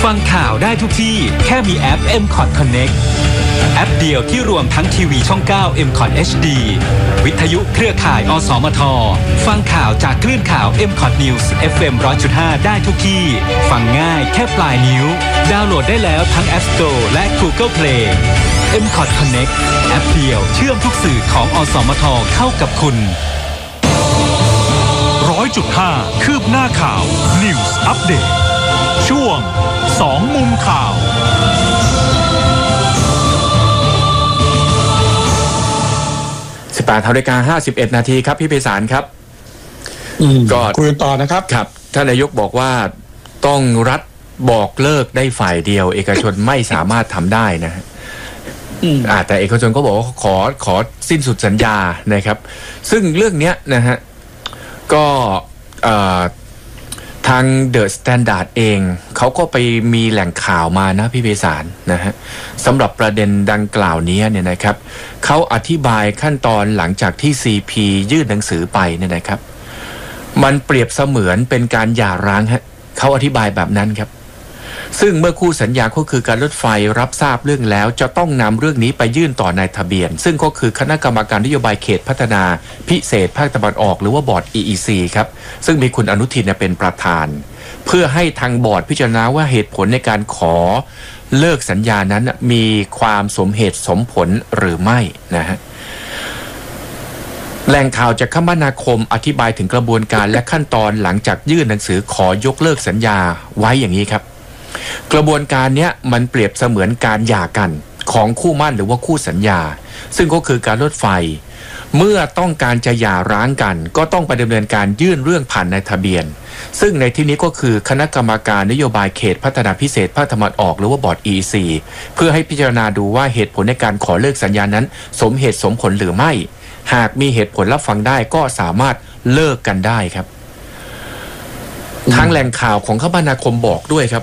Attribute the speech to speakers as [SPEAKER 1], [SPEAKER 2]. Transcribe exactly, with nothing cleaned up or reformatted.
[SPEAKER 1] ฟังข่าวได้ทุกที่แค่มีแอป เอ็ม คอท Connect แอปเดียวที่รวมทั้งทีวีช่อง เก้า เอ็ม คอท เอช ดี วิทยุเครือข่าย อสมท ฟังข่าวจากคลื่นข่าว เอ็ม คอท News เอฟ เอ็ม หนึ่งร้อยจุดห้า ได้ทุกที่ฟังง่ายแค่ปลายนิ้วดาวน์โหลดได้แล้วทั้ง App Store และ Google Play เอ็ม คอท Connect แอปเดียวเชื่อมทุกสื่อของอสมทเข้ากับคุณ
[SPEAKER 2] ร้อยจุดห้า คืบหน้าข่าว News Update ช่วงสองมุมข่าว
[SPEAKER 3] สิบแปดนาฬิกาห้าสิบเอ็ดนาทีครับพี่ไพศาลครับ
[SPEAKER 4] ก็คุยกันต่อนะครับ
[SPEAKER 3] ครับท่านนายกบอกว่าต้องรัฐบอกเลิกได้ฝ่ายเดียวเอกชนไม่สามารถทำได้นะฮะอ่าแต่เอกชนก็บอกว่าขอขอสิ้นสุดสัญญานะครับซึ่งเรื่องนี้นะฮะก็ทางเดอะสแตนดาร์ดเองเขาก็ไปมีแหล่งข่าวมานะพี่ไพศาลนะฮะสำหรับประเด็นดังกล่าวนี้เนี่ยนะครับเขาอธิบายขั้นตอนหลังจากที่ ซี พี ยื่นหนังสือไปเนี่ยนะครับมันเปรียบเสมือนเป็นการหย่าร้างฮะเขาอธิบายแบบนั้นครับซึ่งเมื่อคู่สัญญาก็คือการรถไฟรับทราบเรื่องแล้วจะต้องนำเรื่องนี้ไปยื่นต่อนายทะเบียนซึ่งก็คือคณะกรรมการนโยบายเขตพัฒนาพิเศษภาคตะวันออกหรือว่าบอร์ด อี อี ซี ครับซึ่งมีคุณอนุทินเป็นประธานเพื่อให้ทางบอร์ดพิจารณาว่าเหตุผลในการขอเลิกสัญญานั้นมีความสมเหตุสมผลหรือไม่นะฮะแหล่งข่าวจากคมนาคมอธิบายถึงกระบวนการและขั้นตอนหลังจากยื่นหนังสือขอยกเลิกสัญญาไว้อย่างนี้ครับกระบวนการนี้มันเปรียบเสมือนการหย่ากันของคู่มั่นหรือว่าคู่สัญญาซึ่งก็คือการรถไฟเมื่อต้องการจะหย่าร้างกันก็ต้องไปดำเนินการยื่นเรื่องผ่านนายทะเบียนซึ่งในที่นี้ก็คือคณะกรรมการนโยบายเขตพัฒนาพิเศษภาคตะวันออกหรือว่าบอร์ด อี อี ซี เพื่อให้พิจารณาดูว่าเหตุผลในการขอเลิกสัญญานั้นสมเหตุสมผลหรือไม่หากมีเหตุผลรับฟังได้ก็สามารถเลิกกันได้ครับทางแหล่งข่าวของคมนาคมบอกด้วยครับ